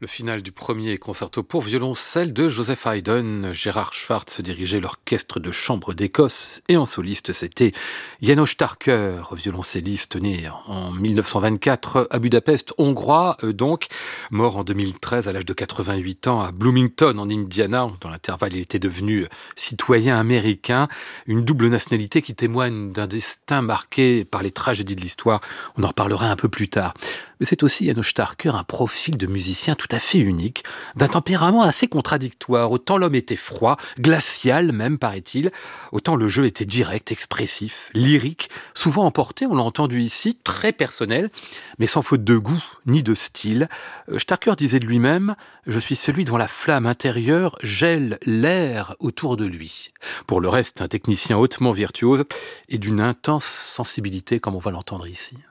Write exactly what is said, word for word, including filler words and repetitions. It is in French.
Le final du premier concerto pour violoncelle de Joseph Haydn. Gérard Schwartz dirigeait l'orchestre de chambre d'Écosse et en soliste c'était János Starker, violoncelliste né en mille neuf cent vingt-quatre à Budapest, hongrois euh, donc, mort en deux mille treize à l'âge de quatre-vingt-huit ans à Bloomington en Indiana. Dans l'intervalle, il était devenu citoyen américain, une double nationalité qui témoigne d'un destin marqué par les tragédies de l'histoire. On en reparlera un peu plus tard. Mais c'est aussi, János Starker, un profil de musicien tout à fait unique, d'un tempérament assez contradictoire. Autant l'homme était froid, glacial même, paraît-il, autant le jeu était direct, expressif, lyrique, souvent emporté, on l'a entendu ici, très personnel, mais sans faute de goût ni de style. Euh, Starker disait de lui-même « Je suis celui dont la flamme intérieure gèle l'air autour de lui ». Pour le reste, un technicien hautement virtuose et d'une intense sensibilité, comme on va l'entendre ici.